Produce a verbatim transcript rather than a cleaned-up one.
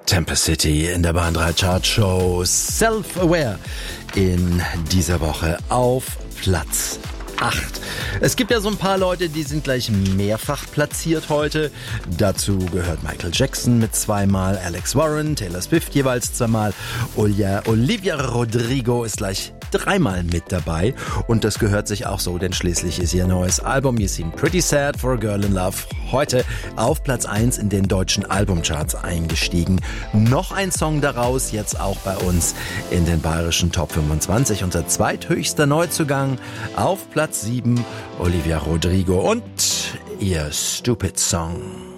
Tempest City in der Bahn drei Chartshow Self-Aware in dieser Woche auf Platz acht. Es gibt ja so ein paar Leute, die sind gleich mehrfach platziert heute. Dazu gehört Michael Jackson mit zweimal, Alex Warren, Taylor Swift jeweils zweimal, Olivia, Olivia Rodrigo ist gleich dreimal mit dabei und das gehört sich auch so, denn schließlich ist ihr neues Album You Seem Pretty Sad for a Girl in Love heute auf Platz eins in den deutschen Albumcharts eingestiegen. Noch ein Song daraus, jetzt auch bei uns in den bayerischen Top fünfundzwanzig. Unser zweithöchster Neuzugang auf Platz sieben, Olivia Rodrigo und ihr Stupid Song.